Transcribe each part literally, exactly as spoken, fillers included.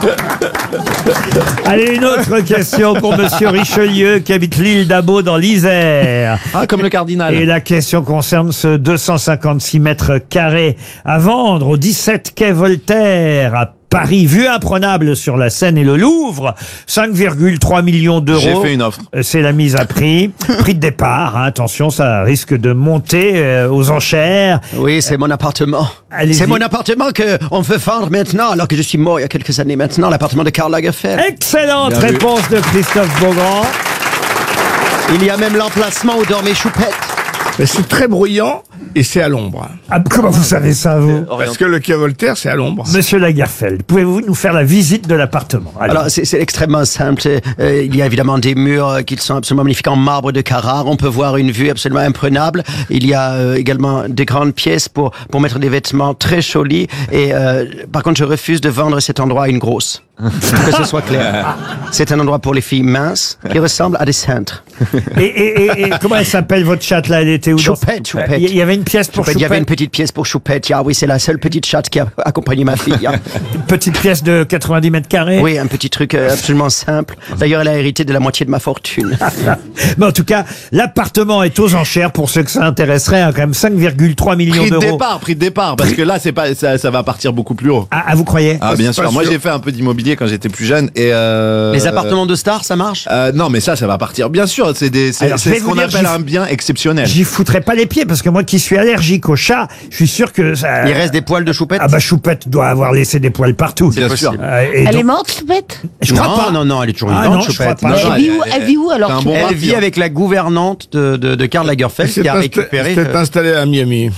Allez, une autre question pour Monsieur Richelieu qui habite l'île d'Abo dans l'Isère. Ah, comme le cardinal. Et la question concerne ce deux cent cinquante-six mètres carrés à vendre au dix-sept quai Voltaire à Paris, vue imprenable sur la Seine et le Louvre, cinq virgule trois millions d'euros. J'ai fait une offre. C'est la mise à prix. Prix de départ, hein, attention, ça risque de monter euh, aux enchères. Oui, c'est mon appartement. Allez-y. C'est mon appartement que on veut vendre maintenant, alors que je suis mort il y a quelques années maintenant, l'appartement de Karl Lagerfeld. Excellente Bien vu. réponse de Christophe Beaugrand. Il y a même l'emplacement où dormait Choupette. Mais c'est très bruyant et c'est à l'ombre. Ah, comment vous savez ça, vous? Parce que le quai Voltaire, c'est à l'ombre. Monsieur Lagerfeld, pouvez-vous nous faire la visite de l'appartement? Allez. Alors, c'est c'est extrêmement simple. Euh, il y a évidemment des murs euh, qui sont absolument magnifiques en marbre de Carrare. On peut voir une vue absolument imprenable. Il y a euh, également des grandes pièces pour, pour mettre des vêtements très jolis. Et euh, par contre, je refuse de vendre cet endroit à une grosse. Que ce soit clair. C'est un endroit pour les filles minces qui ressemblent à des cintres. Et, et, et, et comment elle s'appelle votre chatte là? Elle était où? Choupette, Choupette. Il y avait une pièce pour Choupette, il y Choupette. avait une petite pièce pour Choupette. Ah oui, c'est la seule petite chatte qui a accompagné ma fille. hein. Une petite pièce de quatre-vingt-dix mètres carrés. Oui, un petit truc euh, absolument simple. D'ailleurs, elle a hérité de la moitié de ma fortune. Mais en tout cas, l'appartement est aux enchères pour ceux que ça intéresserait, hein, quand même cinq virgule trois millions Prix de d'euros. départ, prix de départ, parce que là, c'est pas, ça, ça va partir beaucoup plus haut. Ah, ah, vous croyez? Ah, bien c'est sûr. pas Moi, sûr. j'ai fait un peu d'immobilier quand j'étais plus jeune et euh, Les appartements de stars, ça marche? euh, non, mais ça, ça va partir. Bien sûr, c'est des, c'est, Alors, je c'est vais ce vous qu'on dire, appelle j'y- un bien exceptionnel. J'y foutrais pas les pieds parce que moi qui suis allergique aux chats, je suis sûr que ça... Il reste des poils de Choupette? Ah bah Choupette doit avoir laissé des poils partout. Bien sûr. Euh, et Elle donc- est morte, Choupette? Je crois non, pas. non, non, elle est toujours Ah vivante, non, je crois Choupette. pas. Non, Elle non, Elle vit où, elle- elle vit où alors c'est un bon Choupette Elle martyr. vit avec la gouvernante de, de, de Karl Lagerfeld C'est qui a insta- récupéré. c'est euh, installé à Miami.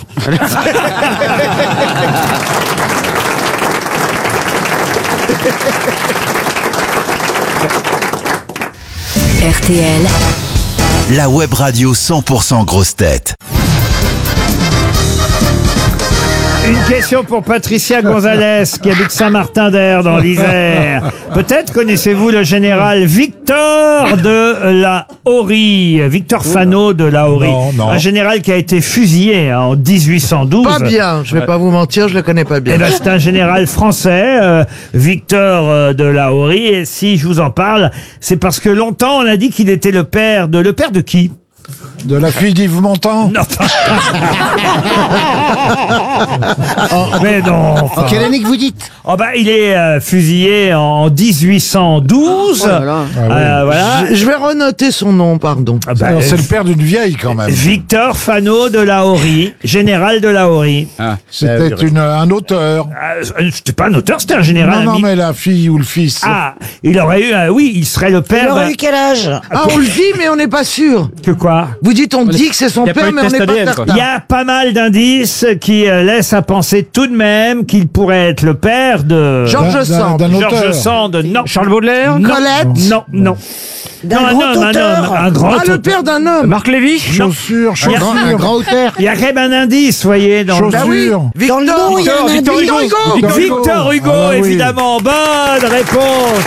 R T L, La web radio cent pour cent grosse tête. Une question pour Patricia Gonzalez qui habite Saint-Martin-d'Air dans l'Isère. Peut-être connaissez-vous le général Victor de la Horie, Victor Fano de la Horie. Non, non. Un général qui a été fusillé hein, en dix-huit cent douze. Pas bien, je vais pas vous mentir, je le connais pas bien. Eh ben, c'est un général français, euh, Victor euh, de la Horie. Et si je vous en parle, c'est parce que longtemps on a dit qu'il était le père de... Le père de qui? De la fille d'Yves Montand. Non. Mais non. enfin. En quelle année que vous dites? Oh bah, il est euh, fusillé en dix-huit cent douze. Oh là là. Euh, voilà. Je, je vais renoter son nom, pardon. Ah bah, Non, c'est euh, le père d'une vieille quand même. Victor Fano de la Horie, général de la Horie. C'était une, un auteur. Euh, c'était pas un auteur, c'était un général. Non, non, ami. mais la fille ou le fils. Ah, il aurait eu, euh, oui, il serait le Il père. aurait d'un- eu quel âge? Ah, on le dit, mais on n'est pas sûr. Que quoi? Vous dites, on dit que c'est son père, mais on n'est pas certain. Il y a pas mal d'indices qui euh, laissent à penser tout de même qu'il pourrait être le père de Georges D'un- Sand. d'un Georges Sand, non. Charles Baudelaire, Non. Colette. Non, non. D'un Non, un grand homme, un auteur. homme, un grand Ah, le auteur. père d'un homme. Marc Lévy, Chaussures, Il y a- chaussures. auteur. Il y a quand même un indice, vous voyez, dans le... Chaussures. Dans le nom, il y a un Victor indice. Hugo. Victor Hugo. Victor Hugo, Ah, oui. évidemment. Bonne réponse.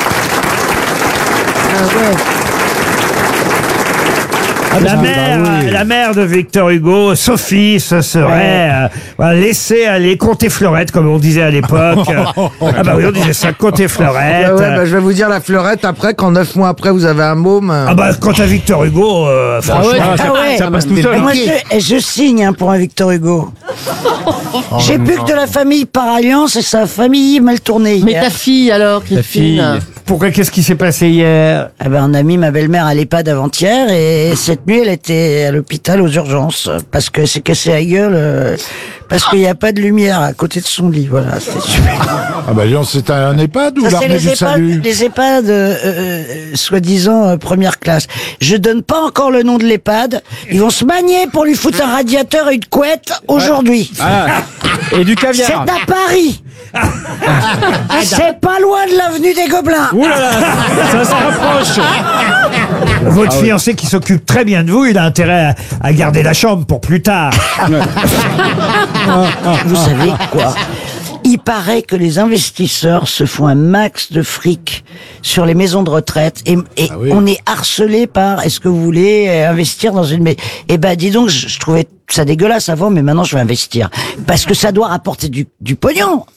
La bah mère, oui. la mère de Victor Hugo, Sophie, ce serait euh, voilà, laisser aller compter fleurette, comme on disait à l'époque. Ah bah oui, on disait ça, compter fleurette. Ouais, ouais, bah, je vais vous dire la fleurette après, quand neuf mois après vous avez un môme. euh, Ah bah quant à Victor Hugo, euh, franchement... Ah ouais. ça passe tout seul. Moi, je, je signe hein, pour un Victor Hugo. J'ai plus que de la famille par alliance et sa famille mal tournée. Mais hier. ta fille alors, Christine? Pourquoi, qu'est-ce qui s'est passé hier? Eh ben, on a mis ma belle-mère à l'EHPAD avant-hier et cette nuit, elle était à l'hôpital aux urgences parce que c'est cassé la gueule, euh, parce qu'il n'y a pas de lumière à côté de son lit. Voilà, c'est super. Ah bah dis donc, c'est un EHPAD ou Ça, c'est l'armée les du EHPAD, salut? les EHPAD euh, euh, soi-disant euh, première classe. Je donne pas encore le nom de l'EHPAD. Ils vont se manier pour lui foutre un radiateur et une couette aujourd'hui. Ah, et du C'est caviar. à Paris. C'est pas loin de l'avenue des Gobelins. Ouh là là, ça se rapproche. Votre fiancé qui s'occupe très bien de vous, il a intérêt à, à garder la chambre pour plus tard. Vous savez quoi? Il paraît que les investisseurs se font un max de fric sur les maisons de retraite et, et Ah oui. on est harcelé par est-ce que vous voulez euh, investir dans une maison? Eh ben dis donc, je, je trouvais ça dégueulasse avant, mais maintenant je vais investir parce que ça doit rapporter du, du pognon.